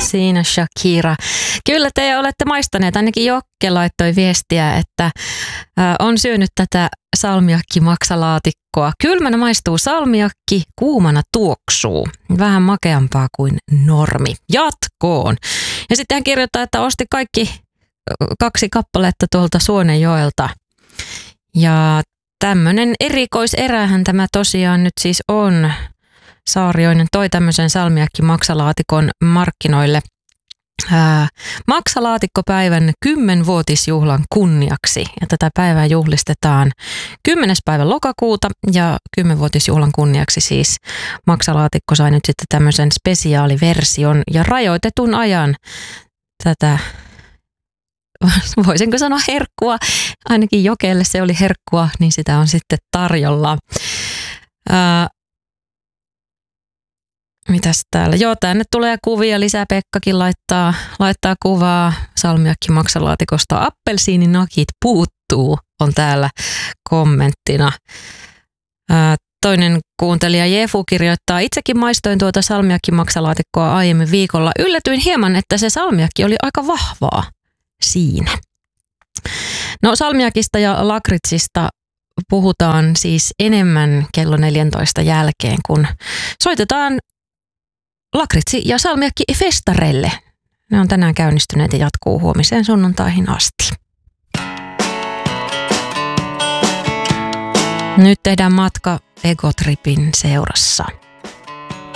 siinä Shakira. Kyllä te olette maistaneet, ainakin Jokke laittoi viestiä, että on syönyt tätä salmiakki-maksalaatikkoa. Kylmänä maistuu salmiakki, kuumana tuoksuu. Vähän makeampaa kuin normi. Jatkoon. Ja sitten hän kirjoittaa, että osti kaikki 2 kappaletta tuolta Suonenjoelta. Ja tämmöinen erikoiserähän tämä tosiaan nyt siis on. Saarioinen toi tämmöisen salmiakki-maksalaatikon markkinoille maksalaatikkopäivän 10-vuotisjuhlan kunniaksi. Ja tätä päivää juhlistetaan 10. päivä lokakuuta ja 10-vuotisjuhlan kunniaksi siis maksalaatikko sai nyt sitten tämmöisen spesiaaliversion ja rajoitetun ajan tätä, voisinko sanoa herkkua, ainakin Jokelle se oli herkkua, niin sitä on sitten tarjolla. Mitäs täällä? Joo, tänne tulee kuvia. Lisää Pekkakin laittaa kuvaa salmiakki-maksalaatikosta. Appelsiininakit puuttuu, on täällä kommenttina. Toinen kuuntelija Jefu kirjoittaa, itsekin maistoin tuota salmiakki-maksalaatikkoa aiemmin viikolla. Yllätyin hieman, että se salmiakki oli aika vahvaa siinä. No salmiakista ja lakritsista puhutaan siis enemmän kello 14 jälkeen, kun soitetaan lakritsi- ja salmiakki-festareille. Ne on tänään käynnistyneet ja jatkuu huomiseen sunnuntaihin asti. Nyt tehdään matka Egotripin seurassa.